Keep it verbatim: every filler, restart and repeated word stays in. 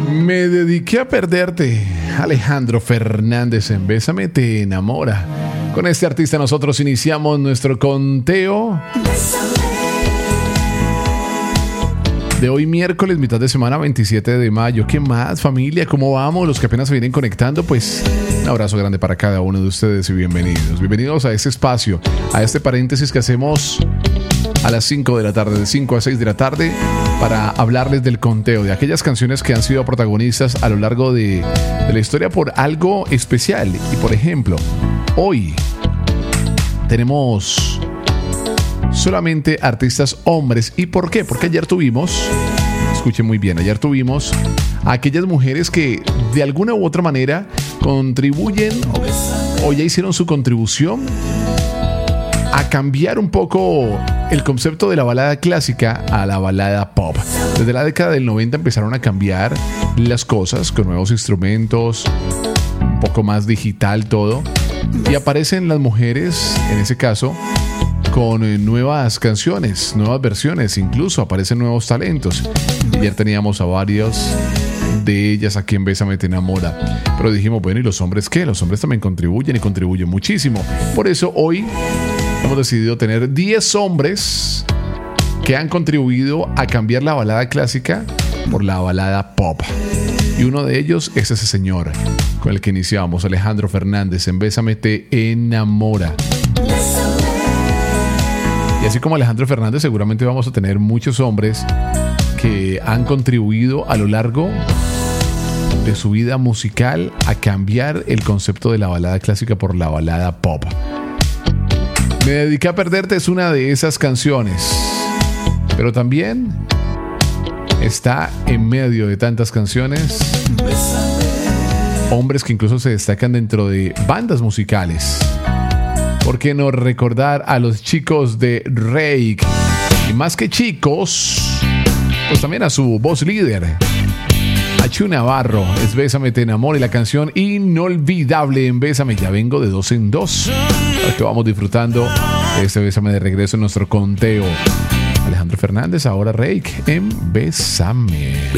Me dediqué a perderte. Alejandro Fernández en Bésame te enamora. Con este artista nosotros iniciamos nuestro conteo de hoy miércoles, mitad de semana, veintisiete de mayo. ¿Qué más, familia? ¿Cómo vamos? Los que apenas se vienen conectando, pues un abrazo grande para cada uno de ustedes y bienvenidos. Bienvenidos a este espacio, a este paréntesis que hacemos a las cinco de la tarde, de cinco a seis de la tarde, para hablarles del conteo de aquellas canciones que han sido protagonistas a lo largo de, de la historia por algo especial. Y por ejemplo, hoy tenemos solamente artistas hombres. ¿Y por qué? Porque ayer tuvimos, escuchen muy bien, ayer tuvimos a aquellas mujeres que de alguna u otra manera contribuyen o, o ya hicieron su contribución a cambiar un poco el concepto de la balada clásica a la balada pop. Desde la década del noventa empezaron a cambiar las cosas con nuevos instrumentos, un poco más digital todo, y aparecen las mujeres, en ese caso, con nuevas canciones, nuevas versiones, incluso aparecen nuevos talentos. Ayer teníamos a varios de ellas aquí en Bésame te enamora, pero dijimos, bueno, ¿y los hombres qué? Los hombres también contribuyen y contribuyen muchísimo. Por eso hoy hemos decidido tener diez hombres que han contribuido a cambiar la balada clásica por la balada pop. Y uno de ellos es ese señor con el que iniciamos, Alejandro Fernández en Bésame te enamora. Y así como Alejandro Fernández, seguramente vamos a tener muchos hombres que han contribuido a lo largo de su vida musical a cambiar el concepto de la balada clásica por la balada pop. Me dediqué a perderte es una de esas canciones, pero también está en medio de tantas canciones hombres que incluso se destacan dentro de bandas musicales. ¿Por qué no recordar a los chicos de Reik? Y más que chicos, pues también a su voz líder, a Chu Navarro. Es Bésame te enamora y la canción inolvidable en Bésame. Ya vengo de dos en dos, para que vamos disfrutando de este Bésame de regreso en nuestro conteo. Alejandro Fernández, ahora Reik en Bésame.